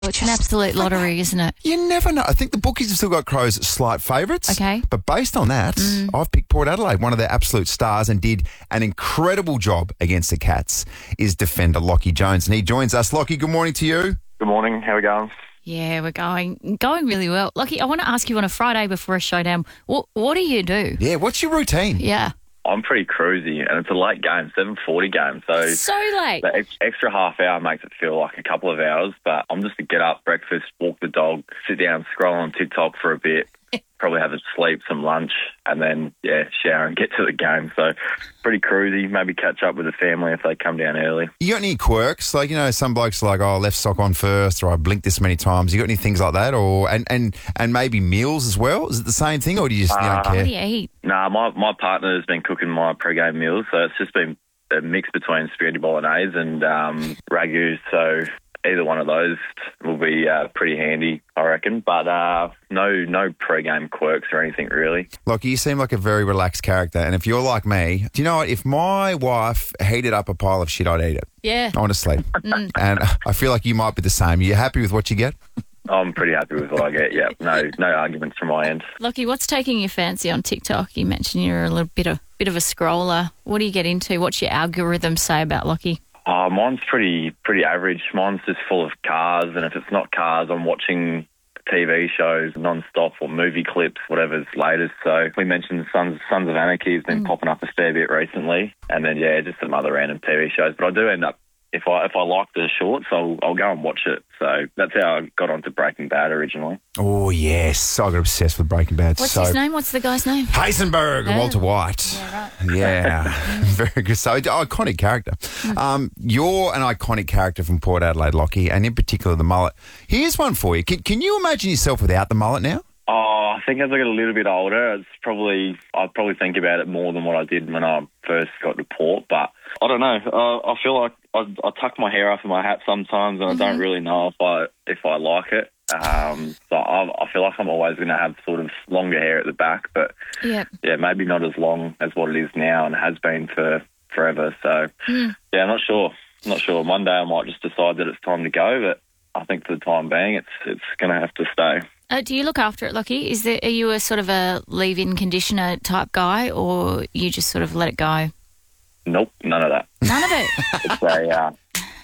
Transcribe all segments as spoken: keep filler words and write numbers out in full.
It's an absolute lottery, isn't it? You never know. I think the bookies have still got Crows slight favourites. Okay. But based on that, mm. I've picked Port Adelaide, one of their absolute stars, and did an incredible job against the Cats, is defender Lockie Jones. And he joins us. Lockie, good morning to you. Good morning. How are we going? Yeah, we're going going really well. Lockie, I want to ask you on a Friday before a showdown, what, what do you do? Yeah, what's your routine? Yeah. I'm pretty cruisy, and it's a late game, seven forty game. So, so late. The ex- extra half hour makes it feel like a couple of hours, but I'm just to get up, breakfast, walk the dog, sit down, scroll on TikTok for a bit, probably have a sleep, some lunch, and then, yeah, shower and get to the game. So pretty cruisy, maybe catch up with the family if they come down early. You got any quirks? Like, you know, some blokes are like, oh, left sock on first, or I blinked this many times. You got any things like that? Or and, and, and maybe meals as well? Is it the same thing, or do you just uh, you don't care? What do you eat? Nah, my, my partner has been cooking my pre-game meals, so it's just been a mix between spaghetti bolognese and um, ragu, so either one of those will be uh, pretty handy, I reckon. But uh, no no pre-game quirks or anything, really. Look, you seem like a very relaxed character. And if you're like me, do you know what? If my wife heated up a pile of shit, I'd eat it. Yeah. Honestly. mm. And I feel like you might be the same. Are you happy with what you get? I'm pretty happy with what I get, yeah. No no arguments from my end. Lockie, what's taking your fancy on TikTok? You mentioned you're a little bit of, bit of a scroller. What do you get into? What's your algorithm say about Lockie? Uh, mine's pretty pretty average. Mine's just full of cars, and if it's not cars, I'm watching T V shows non-stop or movie clips, whatever's latest. So we mentioned Sons, Sons of Anarchy has been mm. popping up a fair bit recently, and then, yeah, just some other random T V shows. But I do end up, if I if I like the shorts, I'll, I'll go and watch it. So that's how I got onto Breaking Bad originally. Oh, yes. I got obsessed with Breaking Bad. What's so... his name? What's the guy's name? Heisenberg, oh. Walter White. Yeah, right. Yeah, very good. So, iconic character. Mm. Um, you're an iconic character from Port Adelaide, Lockie, and in particular the mullet. Here's one for you. Can, can you imagine yourself without the mullet now? Oh, I think as I get a little bit older, it's probably I'd probably think about it more than what I did when I first got to Port. But I don't know. Uh, I feel like I, I tuck my hair up in my hat sometimes, and mm-hmm. I don't really know if I if I like it. Um, so I, I feel like I'm always going to have sort of longer hair at the back, but yep. yeah, maybe not as long as what it is now and has been for forever. So mm. yeah, I'm not sure. I'm not sure. One day I might just decide that it's time to go, but I think for the time being, it's it's going to have to stay. Uh, do you look after it, Lockie? Is there, are you a sort of a leave-in conditioner type guy, or you just sort of let it go? Nope, none of that. None of it? It's a, uh,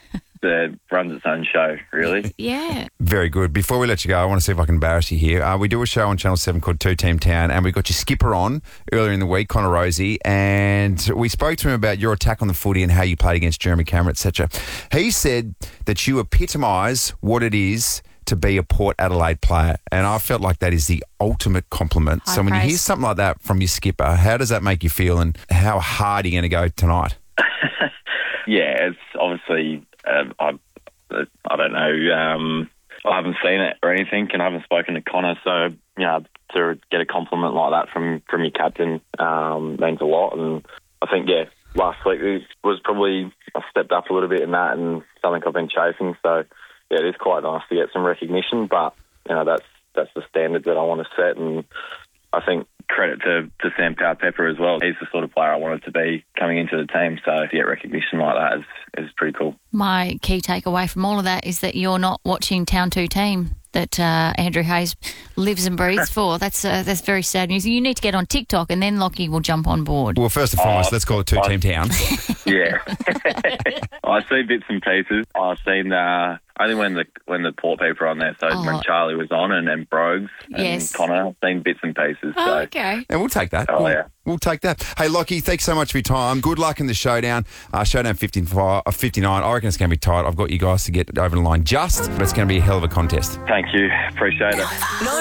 it runs its own show, really. Yeah. Very good. Before we let you go, I want to see if I can embarrass you here. Uh, we do a show on Channel seven called Two Team Town, and we got your skipper on earlier in the week, Connor Rosie, and we spoke to him about your attack on the footy and how you played against Jeremy Cameron, et cetera. He said that you epitomise what it is to be a Port Adelaide player, and I felt like that is the ultimate compliment. High so when praise. you hear something like that from your skipper, how does that make you feel, and how hard are you going to go tonight? Yeah, it's obviously, uh, I, I don't know, um, I haven't seen it or anything, and I haven't spoken to Connor, so, you know, to get a compliment like that from, from your captain um, means a lot, and I think, yeah, last week was probably, I stepped up a little bit in that, and something I've been chasing, so yeah, it is quite nice to get some recognition, but you know that's that's the standard that I want to set, and I think credit to, to Sam Powell-Pepper as well. He's the sort of player I wanted to be coming into the team, so to get recognition like that is, is pretty cool. My key takeaway from all of that is that you're not watching Town two Team that uh, Andrew Hayes lives and breathes for. That's uh, that's very sad news. You need to get on TikTok, and then Lockie will jump on board. Well, first and foremost, oh, let's call it Two Team Town. Yeah. I see bits and pieces. I've seen uh, only when the when the Port people are on there, so oh. when Charlie was on and, and Brogues and yes. Connor, I've seen bits and pieces. Oh, so. okay. And we'll take that. Oh, we'll, yeah. We'll take that. Hey, Lockie, thanks so much for your time. Good luck in the showdown. Uh, showdown fifty-five, uh, fifty-nine. I reckon it's going to be tight. I've got you guys to get over the line just, but it's going to be a hell of a contest. Thank you. Appreciate it.